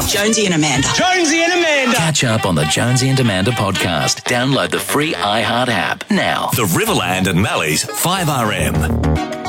Jonesy and Amanda. Jonesy and Amanda. Catch up on the Jonesy and Amanda podcast. Download the free iHeart app now. The Riverland and Mallee's 5RM.